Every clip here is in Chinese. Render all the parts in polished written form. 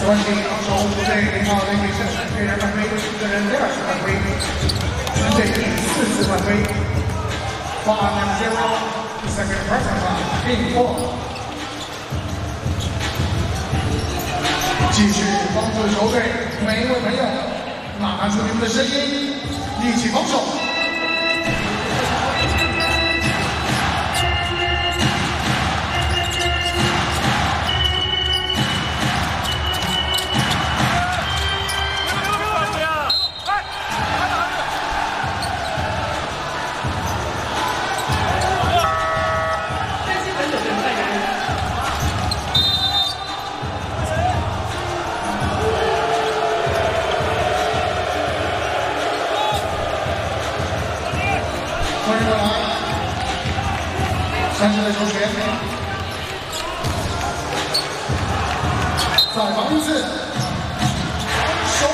关系防守部队领跑的女生虽然犯规，一个人20犯规，这是第4次犯规。5-0, second person foul, team 4。继续帮助球队每一位朋友拿出你们的声音，一起防守。 欢迎过来，3个球权，再防一次，手。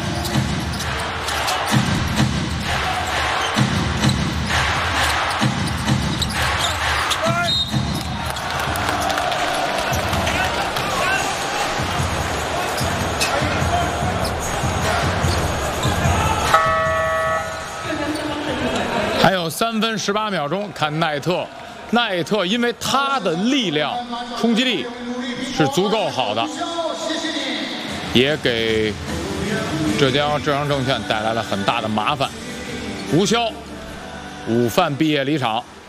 还有3分18秒钟，看奈特，因为他的力量、冲击力是足够好的，也给浙江证券带来了很大的麻烦。吴潇5犯毕业离场。